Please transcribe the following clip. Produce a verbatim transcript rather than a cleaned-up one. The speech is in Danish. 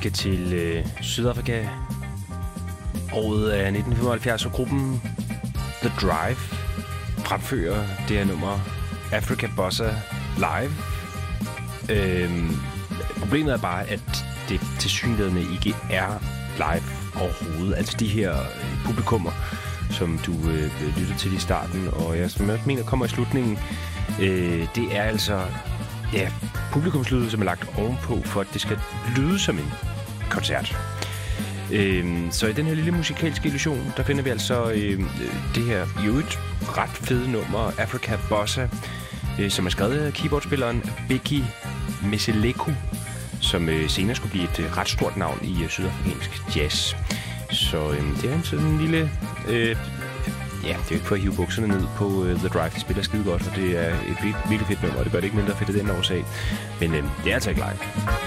skal til øh, Sydafrika. Året er nitten femoghalvfjerds, og gruppen The Drive fremfører det her nummer Africa Bossa live. Øhm, problemet er bare, at det tilsyneladende ikke er live overhovedet. Altså de her publikummer, som du øh, lyttede til i starten, og jeg som jeg mener kommer i slutningen, øh, det er altså ja, publikumslyde, som er lagt ovenpå, for at det skal lyde som en koncert. Øhm, så i den her lille musikalske illusion, der finder vi altså øh, det her i øvrigt ret fede nummer, Africa Bossa, øh, som er skrevet af keyboardspilleren Bheki Mseleku, som øh, senere skulle blive et øh, ret stort navn i øh, sydafrikansk jazz. Så øh, det er sådan en lille... Øh, ja, det er jo ikke for at hive bukserne ned på øh, The Drive. De spiller skide godt, og det er et virkelig fedt nummer, og det gør det ikke mindre fedt af den årsag. Men øh, det er altså ikke live.